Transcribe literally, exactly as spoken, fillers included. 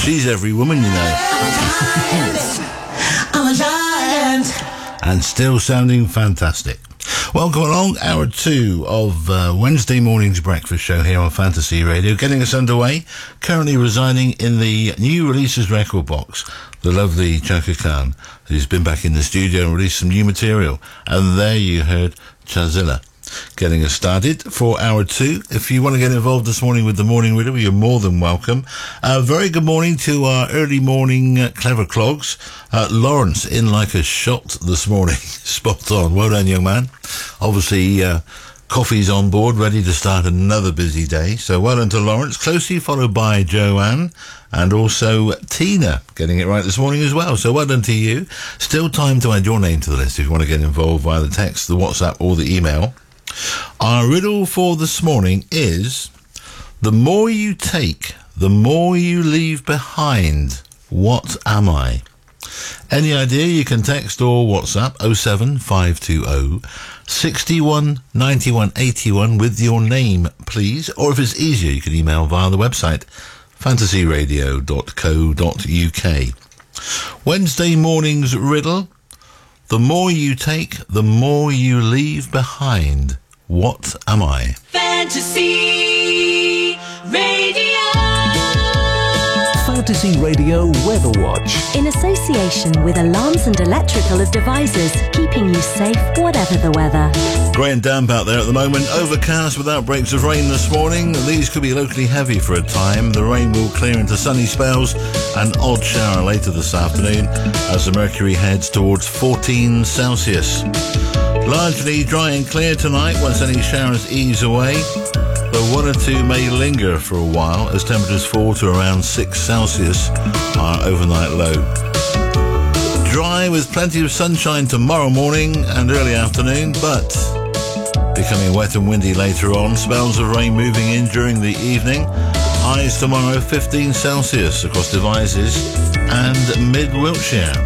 She's every woman, you know. I'm a giant. And still sounding fantastic. Welcome along, hour two of uh, Wednesday morning's breakfast show here on Fantasy Radio. Getting us underway, currently residing in the new releases record box, the lovely Chaka Khan, who's been back in the studio and released some new material. And there you heard Chazilla. Getting us started for hour two. If you want to get involved this morning with the Morning Riddle, you're more than welcome. Uh, very good morning to our early morning uh, clever clogs. Uh, Lawrence in like a shot this morning. Spot on. Well done, young man. Obviously, uh, coffee's on board, ready to start another busy day. So well done to Lawrence. Closely followed by Joanne and also Tina, getting it right this morning as well. So well done to you. Still time to add your name to the list if you want to get involved via the text, the WhatsApp or the email. Our riddle for this morning is: the more you take, the more you leave behind. What am I? Any idea? You can text or WhatsApp oh seven five two oh, six one, nine one, eight one with your name, please. Or if it's easier, you can email via the website fantasy radio dot co dot uk. Wednesday morning's riddle: the more you take, the more you leave behind. What am I? Fantasy Radio. Fantasy Radio Weather Watch. In association with Alarms and Electrical Devices, keeping you safe whatever the weather. Grey and damp out there at the moment. Overcast with outbreaks of rain this morning. These could be locally heavy for a time. The rain will clear into sunny spells. An odd shower later this afternoon as the mercury heads towards fourteen Celsius. Largely dry and clear tonight once any showers ease away, though one or two may linger for a while as temperatures fall to around six Celsius, our overnight low. Dry with plenty of sunshine tomorrow morning and early afternoon, but becoming wet and windy later on. Spells of rain moving in during the evening. Highs tomorrow fifteen Celsius across Devizes and mid Wiltshire.